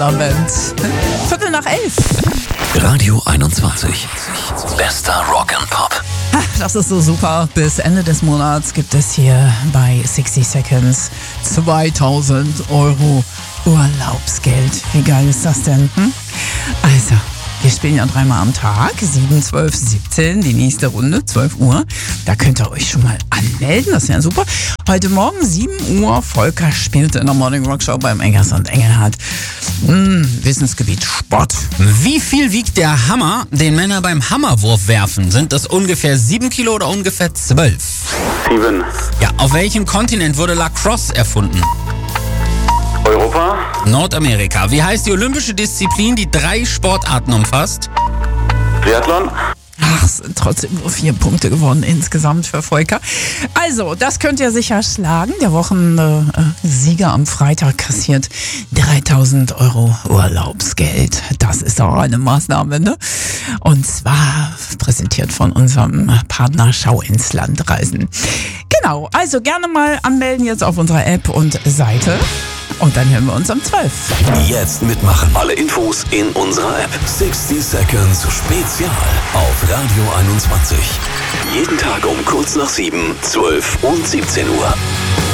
Abend. 11:15. Radio 21. Bester Rock and Pop. Das ist so super. Bis Ende des Monats gibt es hier bei 60 Seconds 2.000 Euro Urlaubsgeld. Wie geil ist das denn? Also, wir spielen ja 3-mal am Tag, 7, 12, 17, die nächste Runde, 12 Uhr. Da könnt ihr euch schon mal anmelden, das ist ja super. Heute Morgen 7 Uhr, Volker spielt in der Morning Rock Show beim Engers und Engelhardt. Wissensgebiet Sport. Wie viel wiegt der Hammer, den Männer beim Hammerwurf werfen? Sind das ungefähr 7 Kilo oder ungefähr 12? 7. Ja, auf welchem Kontinent wurde Lacrosse erfunden? Europa. Nordamerika. Wie heißt die olympische Disziplin, die 3 Sportarten umfasst? Triathlon. Ach, es sind trotzdem nur 4 Punkte gewonnen insgesamt für Volker. Also, das könnt ihr sicher schlagen. Der Wochensieger am Freitag kassiert 3.000 Euro Urlaubsgeld. Das ist auch eine Maßnahme, ne? Und zwar präsentiert von unserem Partner Schau ins Land Reisen. Genau, also gerne mal anmelden jetzt auf unserer App und Seite. Und dann hören wir uns um 12. Jetzt mitmachen. Alle Infos in unserer App. 60 Seconds Spezial auf Radio 21. Jeden Tag um kurz nach 7, 12 und 17 Uhr.